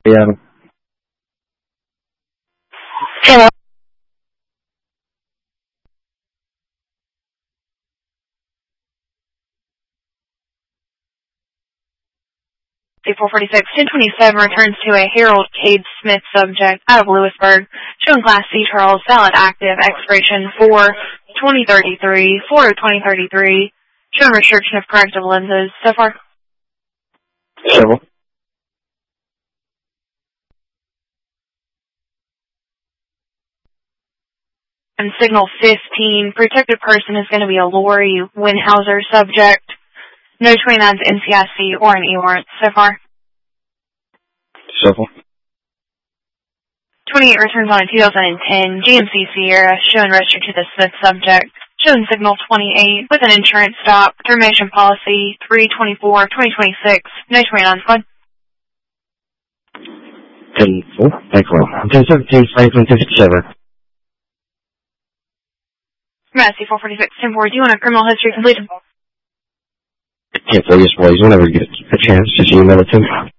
Yeah. Hello. C446, 1027 returns to a Harold Cade Smith subject out of Lewisburg, showing Class C Charles, valid active, expiration 4/2033, 4/2033, showing restriction of corrective lenses. So far? Several. And signal 15, protected person is going to be a Lori Winhauser subject. No 29's NCIC or an E-warrant so far. Several. 28 returns on a 2010 GMC Sierra, showing registered to the Smith subject. Showing signal 28 with an insurance stop. Termination policy 3/24/2026. No 29 squad. 10-4. Thank you. 10-17, Franklin 57. Massey 446, 10-4. Do you want a criminal history completed? 10-4, yes, please. Whenever you get a chance, just email it to me.